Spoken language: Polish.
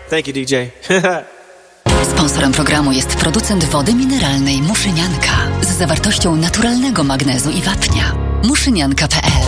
Thank you, DJ. Sponsorem programu jest producent wody mineralnej Muszynianka z zawartością naturalnego magnezu i wapnia. Muszynianka.pl